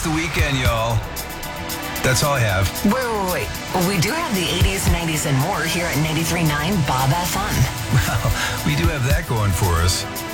It's the weekend, y'all. That's all I have. Wait. We do have the 80s, 90s, and more here at 93.9 Bob FM. Well, we do have that going for us.